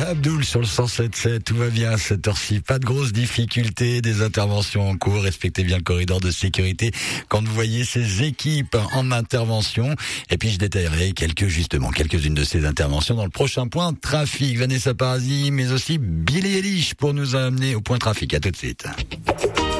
Abdoul sur le 107.7, tout va bien à cette heure-ci, pas de grosses difficultés, des interventions en cours, respectez bien le corridor de sécurité quand vous voyez ces équipes en intervention. Et puis je détaillerai quelques-unes de ces interventions dans le prochain point trafic. Vanessa Paradis, mais aussi Billy Eilish pour nous amener au point trafic. À tout de suite.